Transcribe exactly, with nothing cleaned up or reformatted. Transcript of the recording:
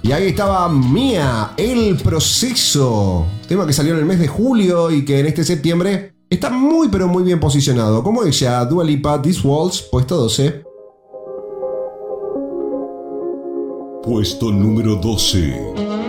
Y ahí estaba Mía, El Proceso. Tema que salió en el mes de julio y que en este septiembre está muy pero muy bien posicionado. Como ella, Dua Lipa, This Waltz, puesto doce. Puesto número doce.